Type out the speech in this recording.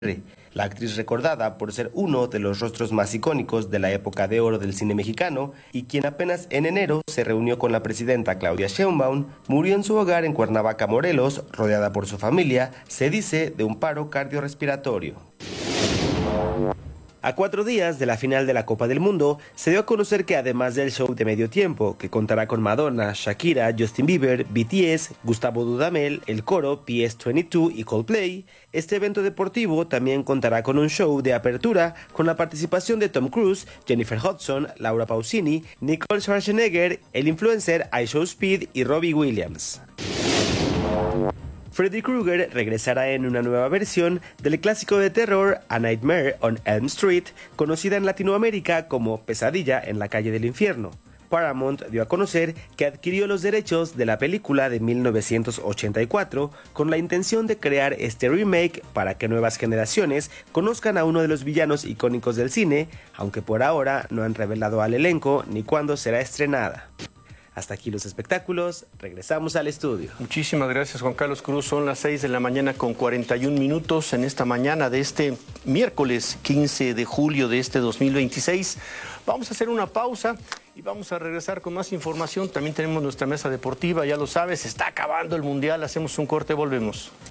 La actriz recordada por ser uno de los rostros más icónicos de la época de oro del cine mexicano y quien apenas en enero se reunió con la presidenta Claudia Sheinbaum, murió en su hogar en Cuernavaca, Morelos, rodeada por su familia, se dice, de un paro cardiorrespiratorio. A 4 días de la final de la Copa del Mundo, se dio a conocer que además del show de medio tiempo, que contará con Madonna, Shakira, Justin Bieber, BTS, Gustavo Dudamel, El Coro, PS22 y Coldplay, este evento deportivo también contará con un show de apertura con la participación de Tom Cruise, Jennifer Hudson, Laura Pausini, Nicole Schwarzenegger, el influencer iShowSpeed y Robbie Williams. Freddy Krueger regresará en una nueva versión del clásico de terror A Nightmare on Elm Street, conocida en Latinoamérica como Pesadilla en la calle del infierno. Paramount dio a conocer que adquirió los derechos de la película de 1984 con la intención de crear este remake para que nuevas generaciones conozcan a uno de los villanos icónicos del cine, aunque por ahora no han revelado al elenco ni cuándo será estrenada. Hasta aquí los espectáculos, regresamos al estudio. Muchísimas gracias, Juan Carlos Cruz. Son las 6 de la mañana con 41 minutos en esta mañana de este miércoles 15 de julio de este 2026. Vamos a hacer una pausa y vamos a regresar con más información. También tenemos nuestra mesa deportiva, ya lo sabes, está acabando el Mundial, hacemos un corte, volvemos.